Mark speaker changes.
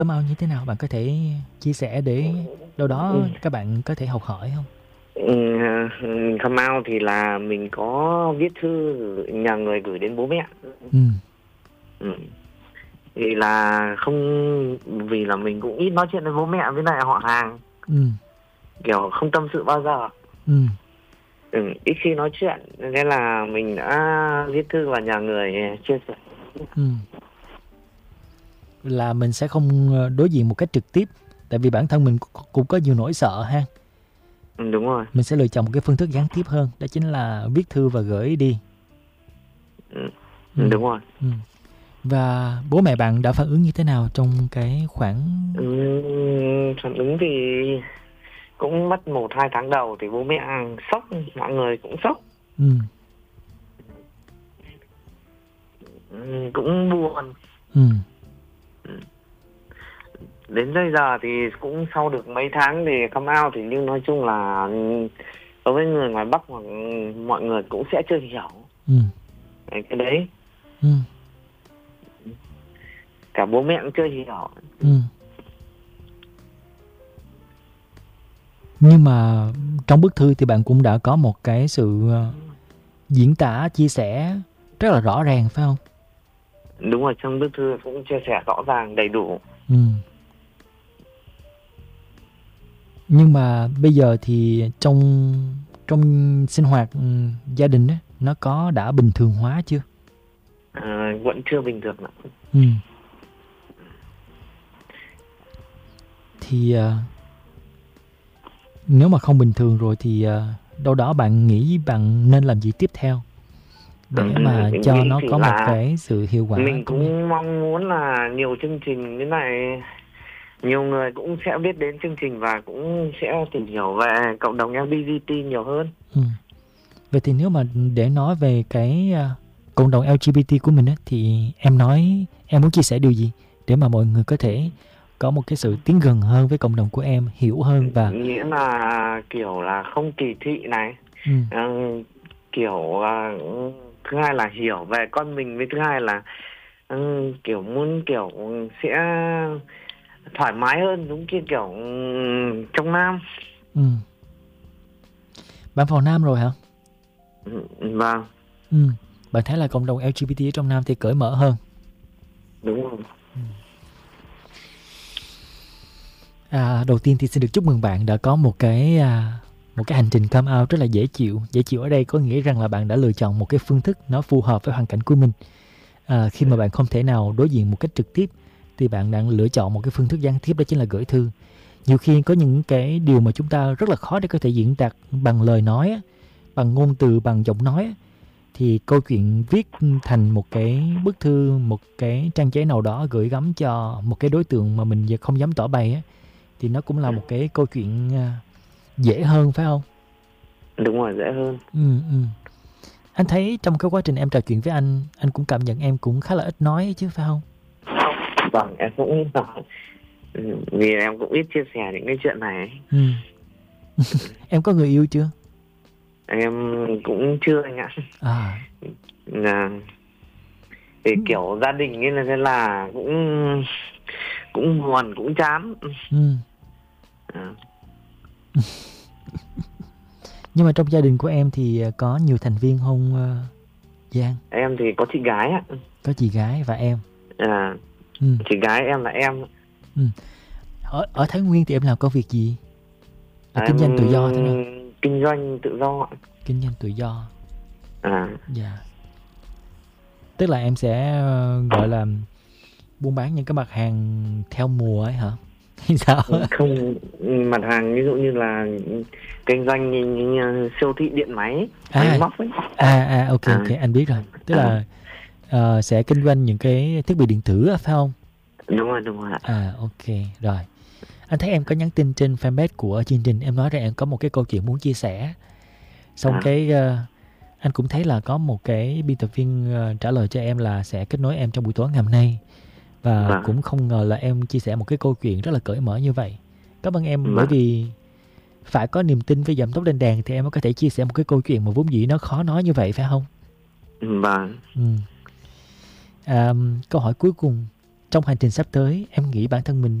Speaker 1: cơm ao như thế nào? Bạn có thể chia sẻ để đâu đó
Speaker 2: Ừ.
Speaker 1: các bạn có thể học hỏi không?
Speaker 2: Come out thì là mình có viết thư nhờ người gửi đến bố mẹ.
Speaker 1: Ừ,
Speaker 2: Ừ. Thì là không, vì là mình cũng ít nói chuyện với bố mẹ với lại họ hàng,
Speaker 1: ừ,
Speaker 2: kiểu không tâm sự bao giờ.
Speaker 1: ừ,
Speaker 2: Ít khi nói chuyện nên là mình đã viết thư và nhờ người chia sẻ.
Speaker 1: ừ. Là mình sẽ không đối diện một cách trực tiếp, tại vì bản thân mình cũng có nhiều nỗi sợ ha.
Speaker 2: Đúng rồi.
Speaker 1: Mình sẽ lựa chọn một cái phương thức gián tiếp hơn, đó chính là viết thư và gửi đi.
Speaker 2: Ừ.
Speaker 1: Ừ,
Speaker 2: Đúng rồi.
Speaker 1: ừ. Và bố mẹ bạn đã phản ứng như thế nào trong cái khoảng...
Speaker 2: Phản ứng thì cũng mất 1-2 tháng đầu thì bố mẹ sốc, mọi người cũng sốc.
Speaker 1: Ừ,
Speaker 2: Cũng buồn.
Speaker 1: ừ,
Speaker 2: Đến bây giờ thì cũng sau được mấy tháng thì come out thì, nhưng nói chung là đối với người ngoài Bắc hoặc mọi người cũng sẽ chưa hiểu
Speaker 1: ừ,
Speaker 2: cái đấy,
Speaker 1: ừ,
Speaker 2: cả bố mẹ cũng chưa hiểu.
Speaker 1: ừ. Nhưng mà trong bức thư thì bạn cũng đã có một cái sự diễn tả, chia sẻ rất là rõ ràng phải không?
Speaker 2: Đúng rồi, trong bức thư cũng chia sẻ rõ ràng đầy đủ.
Speaker 1: Ừ. Nhưng mà bây giờ thì trong trong sinh hoạt gia đình á, nó có đã bình thường hóa chưa?
Speaker 2: Vẫn chưa bình thường lắm.
Speaker 1: Ừ. Thì nếu mà không bình thường rồi thì đâu đó bạn nghĩ bạn nên làm gì tiếp theo để mà
Speaker 2: Mình
Speaker 1: cho
Speaker 2: nghĩ
Speaker 1: nó
Speaker 2: thì
Speaker 1: có một
Speaker 2: là
Speaker 1: cái sự hiệu quả
Speaker 2: mình
Speaker 1: tốt nhất.
Speaker 2: cũng mong muốn là nhiều chương trình với lại nhiều người cũng sẽ biết đến chương trình và cũng sẽ tìm hiểu về cộng đồng LGBT nhiều hơn.
Speaker 1: Ừ. Vậy thì nếu mà để nói về cái cộng đồng LGBT của mình á, thì em nói em muốn chia sẻ điều gì để mà mọi người có thể có một cái sự tiến gần hơn với cộng đồng của em, hiểu hơn và
Speaker 2: Nghĩa là kiểu là không kỳ thị này.
Speaker 1: ừ,
Speaker 2: Ờ, kiểu thứ hai là hiểu về con mình, với thứ hai là kiểu muốn kiểu sẽ thoải mái hơn, giống như kiểu trong Nam.
Speaker 1: ừ. Bạn vào Nam rồi hả?
Speaker 2: Vâng.
Speaker 1: Ừ. Bạn thấy là cộng đồng LGBT ở trong Nam thì cởi mở hơn.
Speaker 2: Đúng rồi.
Speaker 1: Đầu tiên thì xin được chúc mừng bạn đã có một cái hành trình come out rất là dễ chịu. Dễ chịu ở đây có nghĩa rằng là bạn đã lựa chọn một cái phương thức nó phù hợp với hoàn cảnh của mình. Khi mà bạn không thể nào đối diện một cách trực tiếp thì bạn đang lựa chọn một cái phương thức gián tiếp, đó chính là gửi thư. Nhiều khi có những cái điều mà chúng ta rất là khó để có thể diễn đạt bằng lời nói, bằng ngôn từ, bằng giọng nói, thì câu chuyện viết thành một cái bức thư, một cái trang giấy nào đó gửi gắm cho một cái đối tượng mà mình không dám tỏ bày thì nó cũng là một cái câu chuyện dễ hơn phải không?
Speaker 2: Đúng rồi, dễ hơn.
Speaker 1: Ừ. Anh thấy trong cái quá trình em trò chuyện với anh cũng cảm nhận em cũng khá là ít nói chứ phải không?
Speaker 2: Vâng, em cũng ít nói. Vì em cũng ít chia sẻ những cái chuyện này.
Speaker 1: Ừ. Em có người yêu chưa?
Speaker 2: Em cũng chưa anh ạ.
Speaker 1: À.
Speaker 2: Là thì kiểu gia đình như là thế là cũng buồn, cũng chán.
Speaker 1: Ừ. Nhưng mà trong gia đình của em thì có nhiều thành viên không Giang?
Speaker 2: Em thì có chị gái ạ.
Speaker 1: Có chị gái và em.
Speaker 2: Chị gái em là em.
Speaker 1: Ở Thái Nguyên thì em làm công việc gì? Là kinh
Speaker 2: Em
Speaker 1: doanh tự do thế nào?
Speaker 2: kinh doanh tự do.
Speaker 1: Kinh doanh tự do. Dạ. Tức là em sẽ gọi là buôn bán những cái mặt hàng theo mùa ấy hả? Hay sao?
Speaker 2: Không, mặt hàng ví dụ như là kinh doanh như siêu thị điện máy, máy móc ấy.
Speaker 1: Ok, anh biết rồi. Tức là sẽ kinh doanh những cái thiết bị điện tử phải không?
Speaker 2: Đúng rồi.
Speaker 1: Ok, rồi. Anh thấy em có nhắn tin trên fanpage của chương trình, em nói rằng em có một cái câu chuyện muốn chia sẻ. Xong anh cũng thấy là có một cái biên tập viên trả lời cho em là sẽ kết nối em trong buổi tối ngày hôm nay. Và cũng không ngờ là em chia sẻ một cái câu chuyện rất là cởi mở như vậy. Cảm ơn em bởi vì phải có niềm tin với Giọng Tóc Lên Đàn thì em mới có thể chia sẻ một cái câu chuyện mà vốn dĩ nó khó nói như vậy phải không?
Speaker 2: Vâng.
Speaker 1: Câu hỏi cuối cùng trong hành trình sắp tới em nghĩ bản thân mình